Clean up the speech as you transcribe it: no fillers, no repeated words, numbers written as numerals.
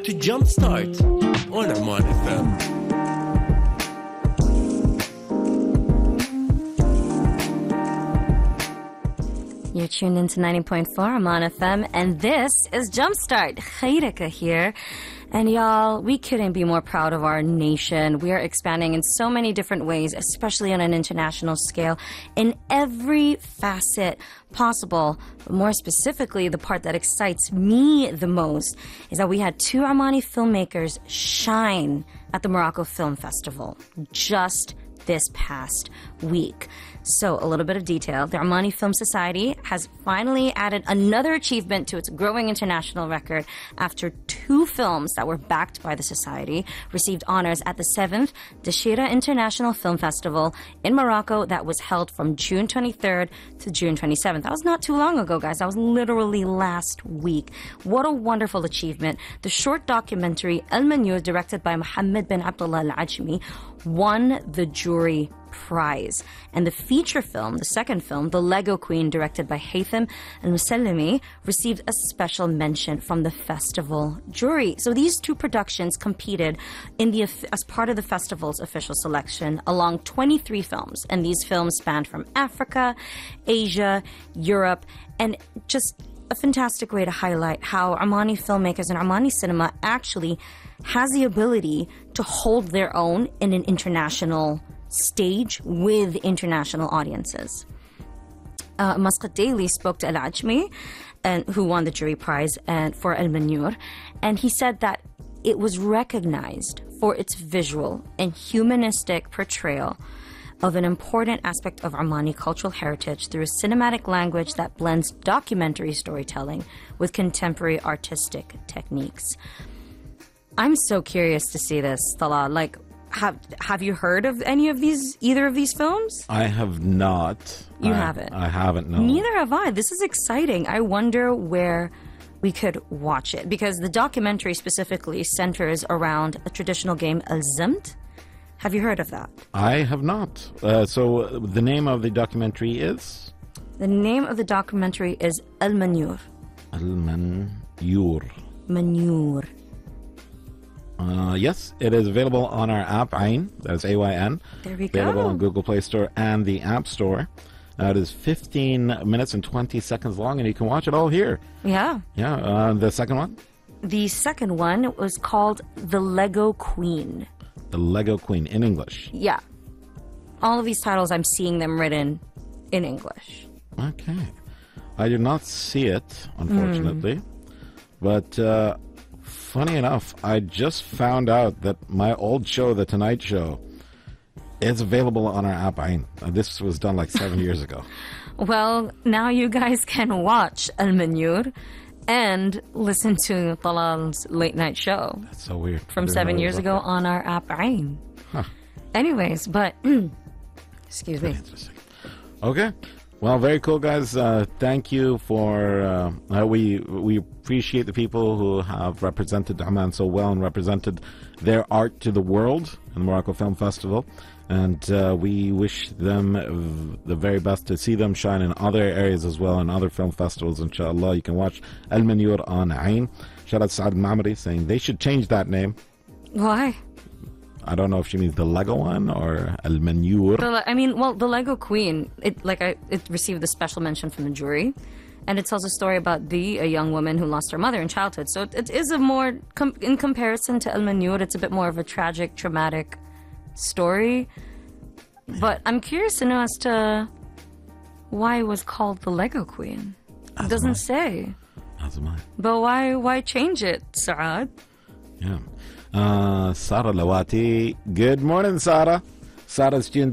to Jumpstart on Oman FM. You're tuned into 90.4 Oman FM, and this is Jumpstart. Khairika here. And y'all, we couldn't be more proud of our nation. We are expanding in so many different ways, especially on an international scale, in every facet possible. But more specifically, the part that excites me the most is that we had two Omani filmmakers shine at the Morocco Film Festival just this past week. So, a little bit of detail. The Omani Film Society has finally added another achievement to its growing international record after two films that were backed by the Society received honors at the 7th Dashira International Film Festival in Morocco that was held from June 23rd to June 27th. That was not too long ago, guys. That was literally last week. What a wonderful achievement. The short documentary El Manyour, directed by Mohammed bin Abdullah Al-Ajmi, won the jury prize. And the feature film, the second film, The Lego Queen, directed by Haytham Al-Musallimi, received a special mention from the festival jury. So these two productions competed as part of the festival's official selection along 23 films. And these films spanned from Africa, Asia, Europe, and just a fantastic way to highlight how Omani filmmakers and Omani cinema actually has the ability to hold their own in an international stage with international audiences. Muscat Daily spoke to Al-Ajmi, who won the jury prize for El Manyour, and he said that it was recognized for its visual and humanistic portrayal of an important aspect of Omani cultural heritage through a cinematic language that blends documentary storytelling with contemporary artistic techniques. I'm so curious to see this, Talal. Like, have you heard of either of these films? I have not. You haven't? I haven't, no. Neither have I. This is exciting. I wonder where we could watch it, because the documentary specifically centers around a traditional game, Al-Zamt. Have you heard of that? I have not. So the name of the documentary is? The name of the documentary is El Manyour. El Manyour. Manyour. Yes, it is available on our app, Ayn. That is AYN. There we go. Available on Google Play Store and the App Store. It is 15 minutes and 20 seconds long, and you can watch it all here. Yeah. Yeah. The second one? The second one was called The Lego Queen. The Lego Queen, in English. Yeah. All of these titles, I'm seeing them written in English. Okay. I did not see it, unfortunately. But funny enough, I just found out that my old show, The Tonight Show, is available on our app. This was done like 7 years ago. Well, now you guys can watch Al Manyour and listen to Talal's late night show. That's so weird. From 7 years ago on our app, Ayn. Huh. Anyways, but excuse me. Okay. Well, very cool, guys. Thank you for... we appreciate the people who have represented Oman so well and represented their art to the world in the Morocco Film Festival. And we wish them the very best to see them shine in other areas as well, in other film festivals, inshallah. You can watch El Manyour on Ayn. Shout out to Saad Mamri saying they should change that name. Why? I don't know if she means the Lego one or El Manyour. The Lego Queen, it received the special mention from the jury. And it tells a story about a young woman who lost her mother in childhood. So it is a more, in comparison to El Manyour, it's a bit more of a tragic, traumatic story. But I'm curious to know as to why it was called the Lego Queen. It doesn't say. As am I. But why change it, Saad? Yeah. Sarah Lawati. Good morning, Sarah. Sarah's tuned